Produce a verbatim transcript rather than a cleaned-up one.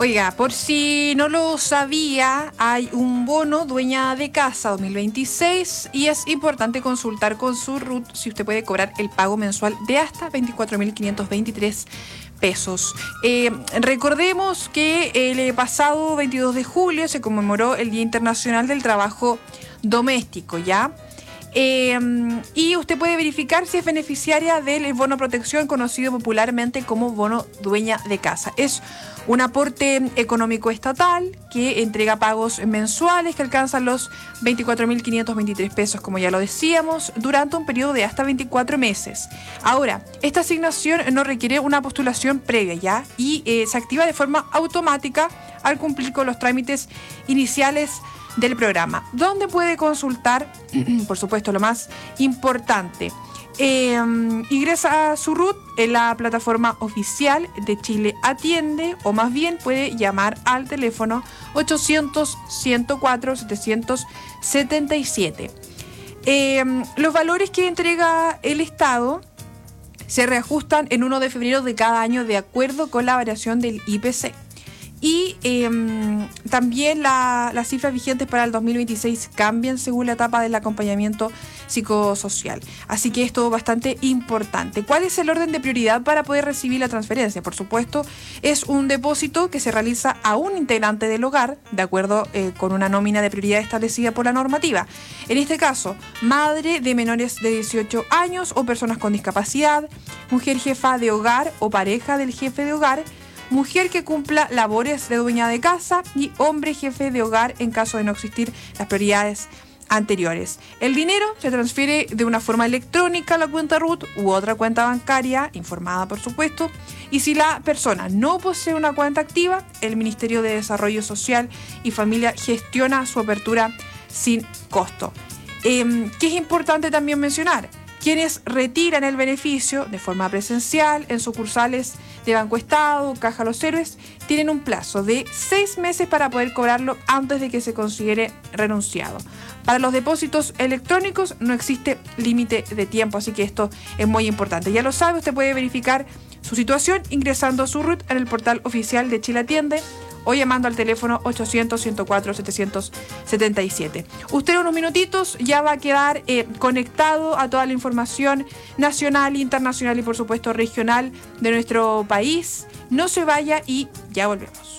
Oiga, por si no lo sabía, hay un bono dueña de casa dos mil veintiséis y es importante consultar con su R U T si usted puede cobrar el pago mensual de hasta veinticuatro mil quinientos veintitrés pesos. Eh, recordemos que el pasado veintidós de julio se conmemoró el Día Internacional del Trabajo Doméstico, ¿ya? Eh, y usted puede verificar si es beneficiaria del bono protección conocido popularmente como bono dueña de casa. Es un aporte económico estatal que entrega pagos mensuales que alcanzan los veinticuatro mil quinientos veintitrés pesos, como ya lo decíamos, durante un periodo de hasta veinticuatro meses. Ahora, esta asignación no requiere una postulación previa, ¿ya? Y eh, se activa de forma automática al cumplir con los trámites iniciales del programa. ¿Dónde puede consultar? Por supuesto, lo más importante. Eh, ingresa a su R U T en la plataforma oficial de Chile Atiende, o más bien puede llamar al teléfono ochocientos, ciento cuatro, setecientos setenta y siete. Eh, los valores que entrega el Estado se reajustan en primero de febrero de cada año de acuerdo con la variación del I P C. Y eh, también la, las cifras vigentes para el dos mil veintiséis cambian según la etapa del acompañamiento psicosocial. Así que esto es bastante importante. ¿Cuál es el orden de prioridad para poder recibir la transferencia? Por supuesto, es un depósito que se realiza a un integrante del hogar, de acuerdo eh, con una nómina de prioridad establecida por la normativa. En este caso, madre de menores de dieciocho años o personas con discapacidad, mujer jefa de hogar o pareja del jefe de hogar, mujer que cumpla labores de dueña de casa y hombre jefe de hogar en caso de no existir las prioridades anteriores. El dinero se transfiere de una forma electrónica a la cuenta R U T u otra cuenta bancaria, informada por supuesto, y si la persona no posee una cuenta activa, el Ministerio de Desarrollo Social y Familia gestiona su apertura sin costo. Eh, ¿Qué es importante también mencionar? Quienes retiran el beneficio de forma presencial en sucursales de Banco Estado, Caja Los Héroes, tienen un plazo de seis meses para poder cobrarlo antes de que se considere renunciado. Para los depósitos electrónicos no existe límite de tiempo, así que esto es muy importante. Ya lo sabe, usted puede verificar su situación ingresando a su R U T en el portal oficial de Chile Atiende o llamando al teléfono ochocientos, ciento cuatro, setecientos setenta y siete. Usted en unos minutitos ya va a quedar eh, conectado a toda la información nacional, internacional y por supuesto regional de nuestro país. No se vaya y ya volvemos.